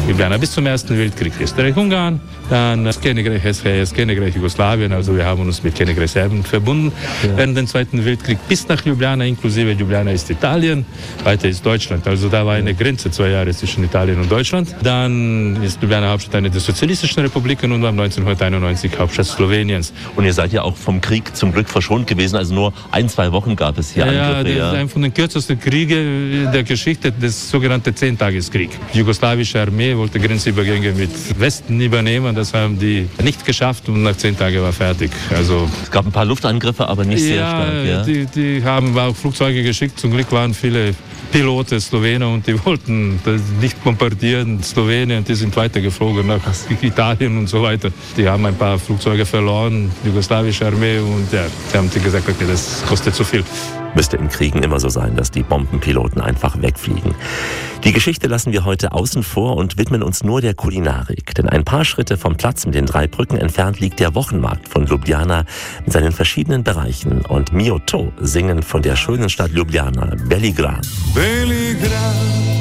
Ljubljana bis zum Ersten Weltkrieg Österreich-Ungarn, dann das Königreich SHS, Königreich Jugoslawien, also wir haben uns mit Königreich Serbien verbunden. Während dem Zweiten Weltkrieg bis nach Ljubljana, inklusive Ljubljana ist Italien, weiter ist Deutschland. Also da war eine Grenze 2 Jahre zwischen Italien und Deutschland. Dann ist Ljubljana Hauptstadt einer der sozialistischen Republiken und war 1991 Hauptstadt Sloweniens. Und ihr seid ja auch vom Krieg zum Glück verschont gewesen, also nur 1-2 Wochen gab es hier Angriffe. Ja, das ist einer von den kürzesten Kriegen der Geschichte, das sogenannte 10-Tageskrieg. Die jugoslawische Armee wollte Grenzübergänge mit Westen übernehmen, das haben die nicht geschafft und nach 10 Tagen war fertig. Also es gab ein paar Luftangriffe, aber nicht sehr stark. Ja, die haben auch Flugzeuge geschickt, zum Glück waren viele Piloten Slowenen und die wollten das nicht bombardieren. Slowenien, die sind weitergeflogen nach Italien und so weiter. Die haben ein paar Flugzeuge verloren, die jugoslawische Armee, und ja, die haben gesagt, okay, das kostet zu viel. Müsste in Kriegen immer so sein, dass die Bombenpiloten einfach wegfliegen. Die Geschichte lassen wir heute außen vor und widmen uns nur der Kulinarik. Denn ein paar Schritte vom Platz mit den 3 Brücken entfernt liegt der Wochenmarkt von Ljubljana mit seinen verschiedenen Bereichen. Und Mio To singen von der schönen Stadt Ljubljana, Beligrad. Beligrad,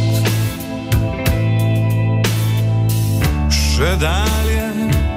še dalje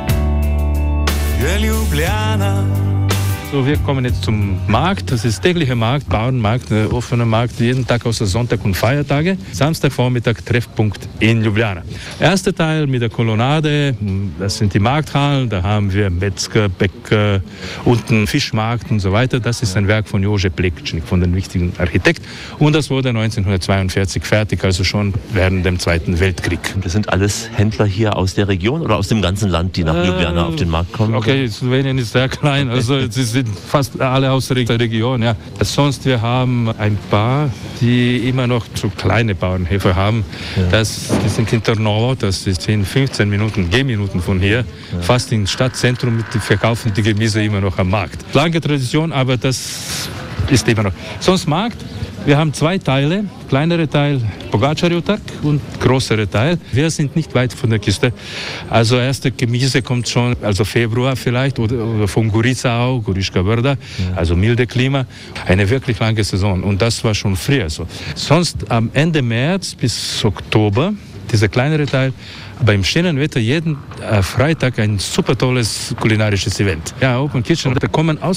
je Ljubljana. So, wir kommen jetzt zum Markt. Das ist täglicher Markt, Bauernmarkt, offener Markt, jeden Tag außer Sonntag und Feiertage. Samstagvormittag Treffpunkt in Ljubljana. Erster Teil mit der Kolonnade, das sind die Markthallen, da haben wir Metzger, Bäcker, unten Fischmarkt und so weiter. Das ist ein Werk von Jože Plečnik, von dem wichtigen Architekt. Und das wurde 1942 fertig, also schon während dem Zweiten Weltkrieg. Und das sind alles Händler hier aus der Region oder aus dem ganzen Land, die nach Ljubljana auf den Markt kommen? Okay, Slowenien ist sehr klein, also es sind fast alle aus der Region. Ja. Sonst wir haben ein paar, die immer noch so kleine Bauernhöfe haben. Ja. Die sind in Trnovo, das ist 10-15 Minuten, Gehminuten von hier. Ja. Fast im Stadtzentrum, die verkaufen die Gemüse immer noch am Markt. Lange Tradition, aber das ist immer noch. Sonst Markt. Wir haben 2 Teile, kleinere Teil Pogačar und größere Teil. Wir sind nicht weit von der Küste. Also erste Gemüse kommt schon, also Februar vielleicht, oder von Gorica auch, Gorička Brda, also milde Klima. Eine wirklich lange Saison und das war schon früher so. Sonst am Ende März bis Oktober, dieser kleinere Teil, aber im schönen Wetter jeden Freitag ein super tolles kulinarisches Event. Ja, Open Kitchen, da kommen aus